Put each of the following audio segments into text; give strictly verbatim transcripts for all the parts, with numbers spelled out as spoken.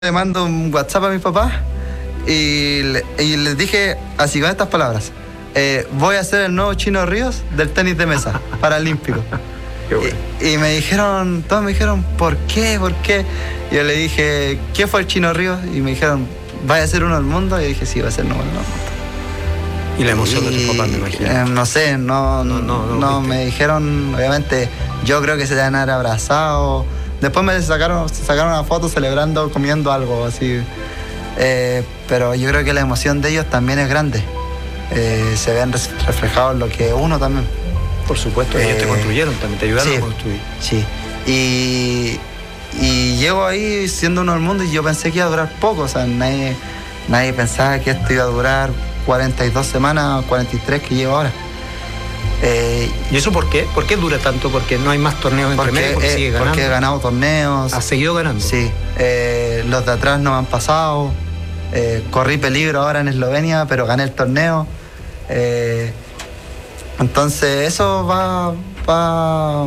Le mando un WhatsApp a mi papá y, le, y les dije así con estas palabras: eh, voy a ser el nuevo Chino Ríos del tenis de mesa paralímpico. Bueno. y, y me dijeron, todos me dijeron, ¿por qué? ¿Por qué? Y yo le dije, ¿qué fue el Chino Ríos? Y me dijeron, ¿vaya a ser uno del mundo? Y yo dije, sí, va a ser uno del mundo. Y la emoción y, de tu papá, me imagino. Eh, no sé, no, no, no, no, no me dijeron, obviamente, yo creo que se deben haber abrazado. Después me sacaron, sacaron una foto celebrando, comiendo algo así. Eh, pero yo creo que la emoción de ellos también es grande. Eh, se ven reflejados en lo que uno también. Por supuesto, ellos eh, te construyeron también, te ayudaron sí, a construir. Sí, y, y llego ahí siendo uno del mundo y yo pensé que iba a durar poco. O sea, nadie, nadie pensaba que esto iba a durar cuarenta y dos semanas, cuarenta y tres que llevo ahora. Eh, ¿Y eso por qué? ¿Por qué dura tanto? ¿Porque no hay más torneos entre medio? Porque, eh, porque he ganado torneos. ¿Has seguido ganando? Sí. Eh, los de atrás no me han pasado. Eh, corrí peligro ahora en Eslovenia, pero gané el torneo. Eh, entonces eso va, va,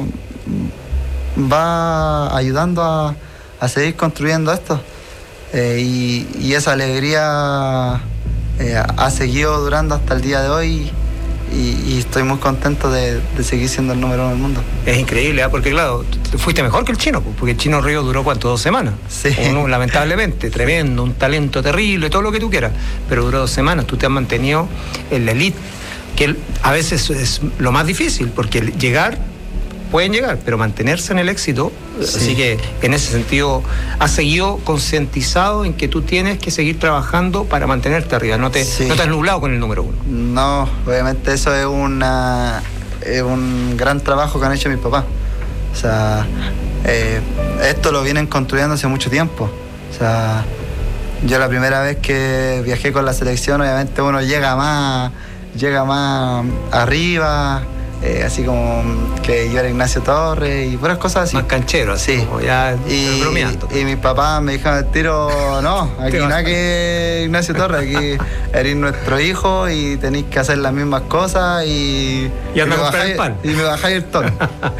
va ayudando a, a seguir construyendo esto. Eh, y, y esa alegría eh, ha seguido durando hasta el día de hoy. Y, y estoy muy contento de, de seguir siendo el número uno del mundo. Es increíble, ¿eh? Porque claro, fuiste mejor que el chino, porque el Chino Ríos duró ¿cuánto? Dos semanas. Sí. Uno, lamentablemente, tremendo, un talento terrible, todo lo que tú quieras, pero duró dos semanas. Tú te has mantenido en la elite, que a veces es lo más difícil, porque llegar, pueden llegar, pero mantenerse en el éxito. Sí. Así que en ese sentido has seguido concientizado en que tú tienes que seguir trabajando para mantenerte arriba, no te, sí. no te has nublado con el número uno. No, obviamente eso es una es un gran trabajo que han hecho mis papás. O sea, eh, esto lo vienen construyendo hace mucho tiempo. O sea, yo la primera vez que viajé con la selección, obviamente uno llega más, llega más arriba. Eh, así como que yo era Ignacio Torres y puras cosas así. Más canchero, así sí. Como ya y, bromeando. Y mis papás me dijeron al tiro, no, aquí nada que Ignacio Torres, aquí eres nuestro hijo y tenéis que hacer las mismas cosas y, y, anda y, me, bajáis, el pan. y me bajáis el tono.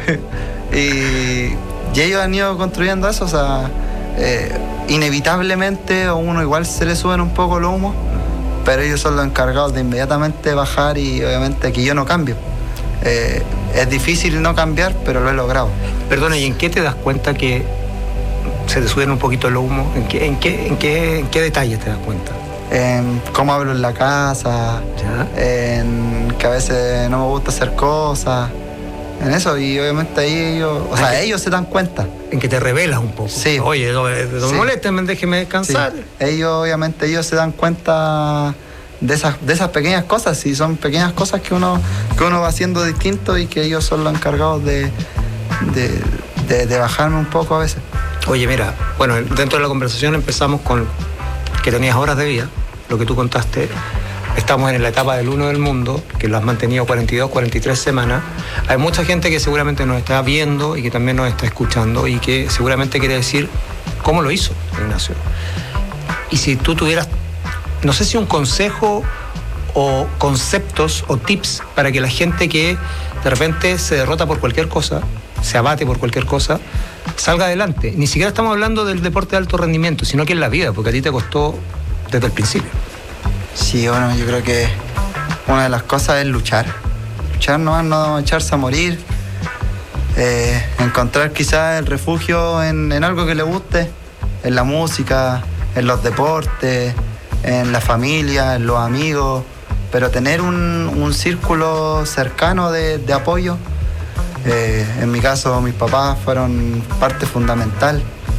y, y ellos han ido construyendo eso, o sea, eh, inevitablemente a uno igual se le suben un poco los humos, pero ellos son los encargados de inmediatamente bajar y obviamente que yo no cambio. Eh, es difícil no cambiar, pero lo he logrado. Perdona, ¿y en qué te das cuenta que se te suben un poquito los humos? ¿En qué, en qué, en qué, en qué detalles te das cuenta? En cómo hablo en la casa, ¿ya? En que a veces no me gusta hacer cosas, en eso, y obviamente ahí ellos, o sea, que, ellos se dan cuenta. En que te revelas un poco. Sí. Oye, no, no sí. molestenme, déjeme descansar. Sí. Ellos, obviamente, ellos se dan cuenta de esas, de esas pequeñas cosas, y son pequeñas cosas que uno, que uno va haciendo distinto y que ellos son los encargados de, de, de, de bajarme un poco a veces. Oye, mira, bueno, dentro de la conversación empezamos con que tenías horas de vida, lo que tú contaste. Estamos en la etapa del uno del mundo, que lo has mantenido cuarenta y dos, cuarenta y tres semanas. Hay mucha gente que seguramente nos está viendo y que también nos está escuchando y que seguramente quiere decir cómo lo hizo Ignacio. Y si tú tuvieras, no sé si un consejo o conceptos o tips para que la gente que de repente se derrota por cualquier cosa, se abate por cualquier cosa, salga adelante. Ni siquiera estamos hablando del deporte de alto rendimiento, sino que en la vida, porque a ti te costó desde el principio. Sí, bueno, yo creo que una de las cosas es luchar. Luchar, no, no echarse a morir. Eh, encontrar quizás el refugio en, en algo que le guste, en la música, en los deportes, en la familia, en los amigos, pero tener un, un círculo cercano de, de apoyo. Eh, en mi caso, mis papás fueron parte fundamental.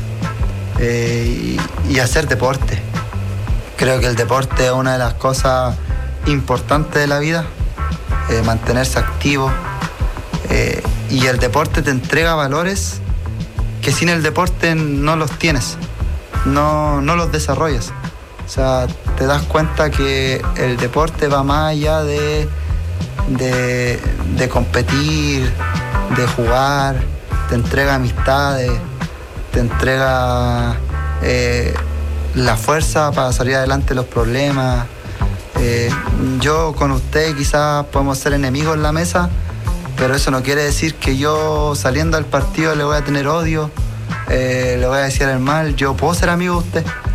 Eh, y, y hacer deporte. Creo que el deporte es una de las cosas importantes de la vida, eh, mantenerse activo. Eh, y el deporte te entrega valores que sin el deporte no los tienes, no, no los desarrollas. O sea, te das cuenta que el deporte va más allá de, de, de competir, de jugar, te entrega amistades, te entrega eh, la fuerza para salir adelante de los problemas. Eh, yo con usted quizás podemos ser enemigos en la mesa, pero eso no quiere decir que yo saliendo del partido le voy a tener odio eh, le voy a decir el mal, yo puedo ser amigo de usted.